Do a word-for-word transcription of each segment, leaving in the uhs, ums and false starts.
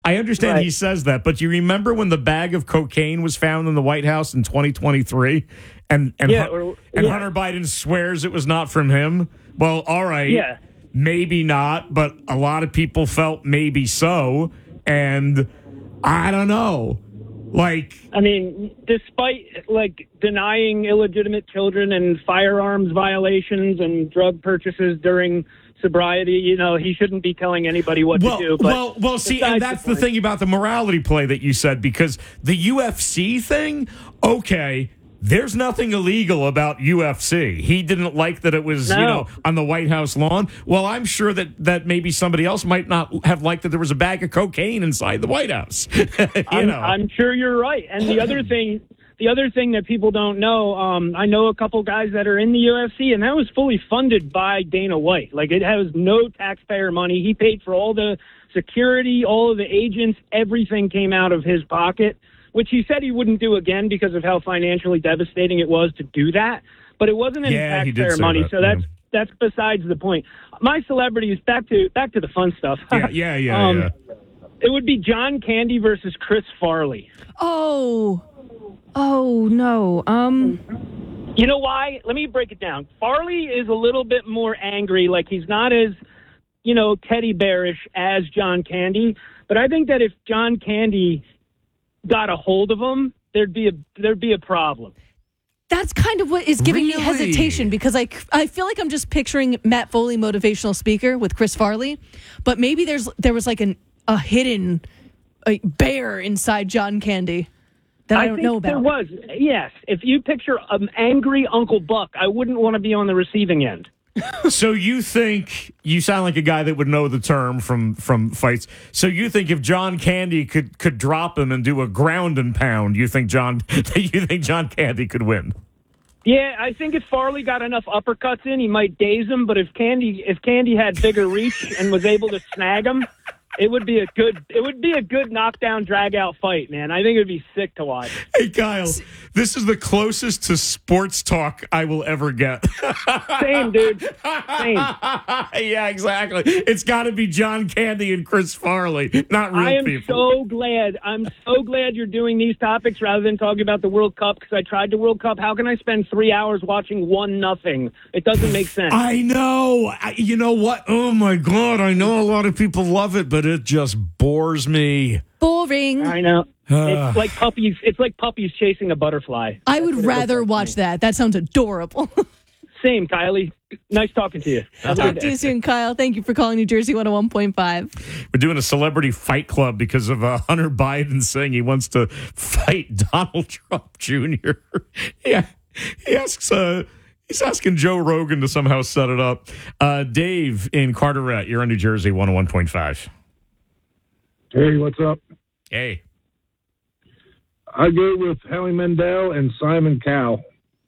I understand Right. he says that, but you remember when the bag of cocaine was found in the White House in twenty twenty-three, and and, Yeah, Hun- or- and yeah. Hunter Biden swears it was not from him? Well, all right, Yeah. maybe not, but a lot of people felt maybe so, and I don't know, like. I mean, despite like denying illegitimate children and firearms violations and drug purchases during sobriety, you know, he shouldn't be telling anybody what Well, to do. But well, well. See, and besides that's the point. thing about the morality play that you said, because the U F C thing, okay, there's nothing illegal about U F C. He didn't like that it was, No. you know, on the White House lawn. Well, I'm sure that that maybe somebody else might not have liked that there was a bag of cocaine inside the White House. you I'm, know, I'm sure you're right. And the other thing, the other thing that people don't know, um, I know a couple guys that are in the U F C, and that was fully funded by Dana White. Like, it has no taxpayer money. He paid for all the security, all of the agents, everything came out of his pocket, which he said he wouldn't do again because of how financially devastating it was to do that. But it wasn't any Yeah, he did taxpayer say money, that, so that's yeah. that's besides the point. My celebrity is back to back to the fun stuff. yeah, yeah, yeah, Um, yeah. It would be John Candy versus Chris Farley. Oh, oh no. Um, You know why? Let me break it down. Farley is a little bit more angry, like he's not as, you know, teddy bearish as John Candy. But I think that if John Candy got a hold of him, there'd be a there'd be a problem. that's kind of what is giving Really? me hesitation, because I, I feel like I'm just picturing Matt Foley, motivational speaker, with Chris Farley, but maybe there's there was like an a hidden a bear inside John Candy that I, don't think know about. There was, yes. If you picture an angry Uncle Buck, I wouldn't want to be on the receiving end. So you think, you sound like a guy that would know the term from, from fights. So you think if John Candy could, could drop him and do a ground and pound, you think John you think John Candy could win? Yeah, I think if Farley got enough uppercuts in, he might daze him. But if Candy if Candy had bigger reach and was able to snag him, it would be a good it would be a good knockdown drag out fight, man. I think it would be sick to watch. Hey, Kyle, this is the closest to sports talk I will ever get. Same, dude. Same. Yeah, exactly. It's got to be John Candy and Chris Farley, not real I am people. so glad. I'm so glad you're doing these topics rather than talking about the World Cup, because I tried the World Cup. How can I spend three hours watching one nothing? It doesn't make sense. I know. I, you know what? Oh, my God. I know a lot of people love it, but it just bores me. Boring. I know. It's like puppies. It's like puppies chasing a butterfly. I would rather watch that. That sounds adorable. Same, Kylie. Nice talking to you. Have a Talk good to you day. soon, Kyle. Thank you for calling New Jersey one oh one point five. We're doing a celebrity fight club because of uh, Hunter Biden saying he wants to fight Donald Trump Junior Yeah, he asks. Uh, he's asking Joe Rogan to somehow set it up. Uh, Dave in Carteret, you're on New Jersey one oh one point five. Hey, what's up? Hey, I go with Howie Mandel and Simon Cowell.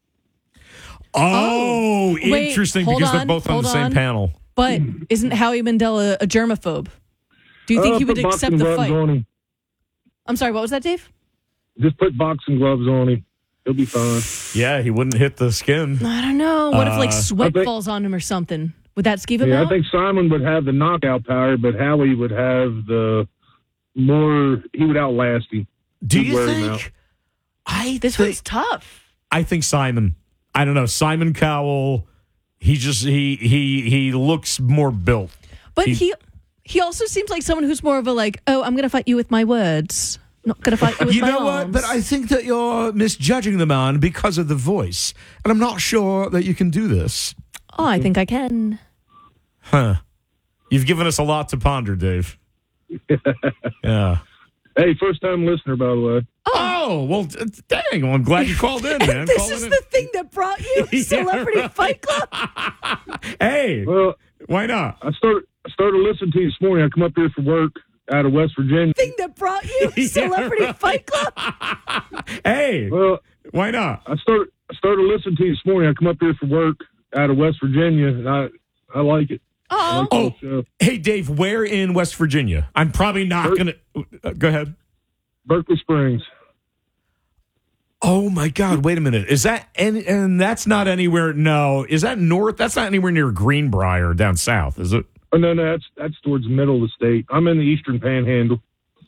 oh, Wait, interesting, hold because they're on, both on hold the same on. panel. But isn't Howie Mandel a, a germaphobe? Do you think Uh, he would put accept boxing the gloves fight? on him. I'm sorry, what was that, Dave? Just put boxing gloves on him. He'll be fine. Yeah, he wouldn't hit the skin. I don't know. What if like Uh, sweat I think- falls on him or something? Would that skeeve him Yeah, out? I think Simon would have the knockout power, but Howie would have the more. He would outlast him. Do He'd you wear him out. think? I this think, one's tough. I think Simon. I don't know. Simon Cowell. He just he he he looks more built. But He- he he also seems like someone who's more of a like, oh, I'm going to fight you with my words. Not going to fight you with You my know what? arms. But I think that you're misjudging the man because of the voice, and I'm not sure that you can do this. Oh, I think I can. Huh? You've given us a lot to ponder, Dave. Yeah. Hey, first time listener, by the way. Oh, well, d- dang. Well, I'm glad you called in, man. This Calling is in. the thing that brought you Yeah, Celebrity right. Fight Club. Hey, Well, why not? I started I started listening to you this morning. I come up here for work out of West Virginia. Thing that brought you Yeah, Celebrity right. Fight Club. Hey, Well, why not? I started I started listening to you this morning. I come up here for work out of West Virginia, and I I like it. I Oh, like the Oh, show. hey, Dave, where in West Virginia? I'm probably not Bur- going to. Uh, go ahead. Berkeley Springs. Oh, my God. Wait a minute. Is that, and, and that's not anywhere, no. Is that north? That's not anywhere near Greenbrier down south, is it? Oh no, no, that's that's towards the middle of the state. I'm in the Eastern Panhandle.